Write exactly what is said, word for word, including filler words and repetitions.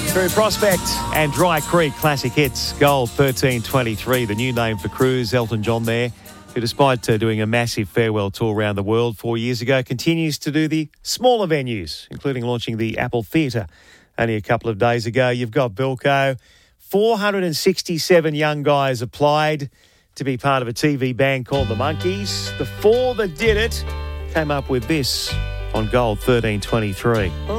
Through Prospect and Dry Creek Classic Hits, Gold thirteen twenty-three, the new name for Cruise, Elton John there, who despite uh, doing a massive farewell tour around the world four years ago, continues to do the smaller venues, including launching the Apple Theatre only a couple of days ago. You've got Bilko. four hundred sixty-seven young guys applied to be part of a T V band called The Monkees. The four that did it came up with this on Gold thirteen twenty-three.